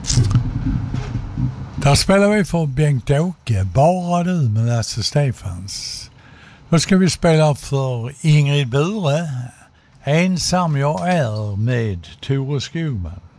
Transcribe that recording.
Där spelar vi för Bengt-Åke, Bara du med Lasse Stefans. Då ska vi spela för Ingrid Bure, Ensam jag är med Tore Skogman.